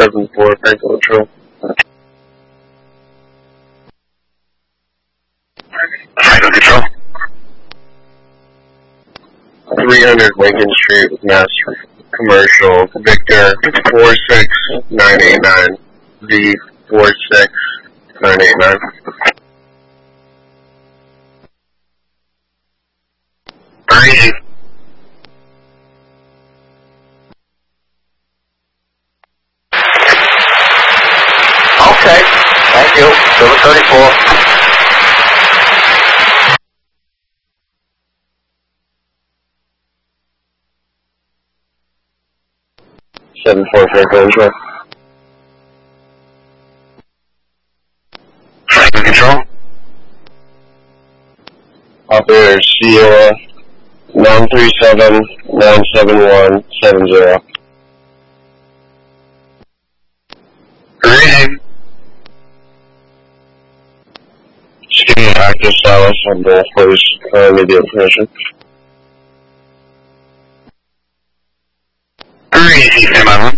7-4, Franklin Control. Franklin Control. 300 Lincoln Street, Mass Commercial, Victor 46989, V 46989. Breezy. Okay, thank you. 734. 7-4, Franklin Control. Franklin Control. Operator Sierra 937-971-70. Breezy. Skin active silence on both, please. Immediate permission. Breezy, stand by.